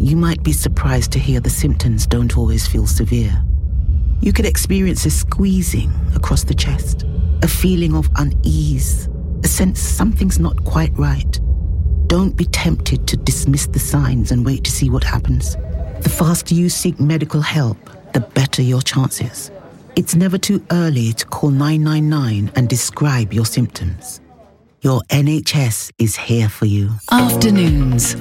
you might be surprised to hear the symptoms don't always feel severe. You could experience a squeezing across the chest, a feeling of unease, a sense something's not quite right. Don't be tempted to dismiss the signs and wait to see what happens. The faster you seek medical help, the better your chances. It's never too early to call 999 and describe your symptoms. Your NHS is here for you. Afternoons